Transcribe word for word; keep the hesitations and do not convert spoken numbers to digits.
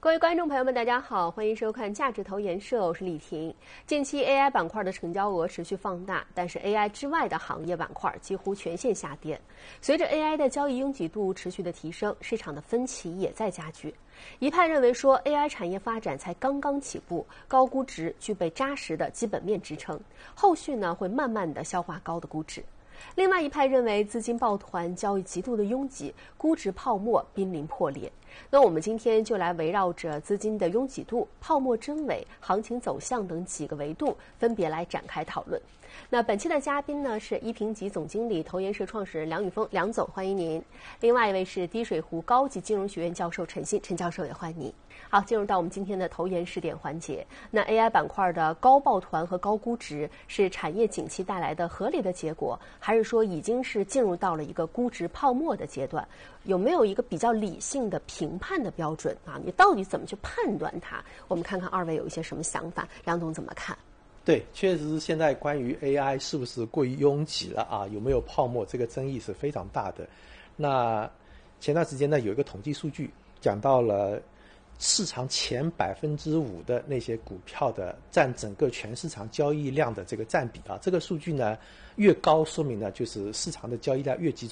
各位观众朋友们，大家好，欢迎收看价值投研社，我是李婷。近期 A I 板块的成交额持续放大，但是 A I 之外的行业板块几乎全线下跌。随着 A I 的交易拥挤度持续的提升，市场的分歧也在加剧。一派认为说 A I 产业发展才刚刚起步，高估值具备扎实的基本面支撑，后续呢会慢慢的消化高的估值。另外一派认为资金抱团，交易极度的拥挤，估值泡沫濒临破裂。那我们今天就来围绕着资金的拥挤度、泡沫真伪、行情走向等几个维度，分别来展开讨论。那本期的嘉宾呢是一评级总经理、投研社创始人梁宇峰，梁总，欢迎您。另外一位是滴水湖高级金融学院教授陈鑫，陈教授也欢迎您。好，进入到我们今天的投研试点环节。那 A I 板块的高抱团和高估值是产业景气带来的合理的结果，还是说已经是进入到了一个估值泡沫的阶段？有没有一个比较理性的评判的标准啊？你到底怎么去判断它？我们看看二位有一些什么想法，梁总怎么看？ 对，确实是现在关于 A I 是不是过于拥挤了啊？有没有泡沫？这个争议是非常大的。那前段时间呢，有一个统计数据讲到了市场前百分之五的那些股票的占整个全市场交易量的这个占比啊，这个数据呢越高，说明呢就是市场的交易量越集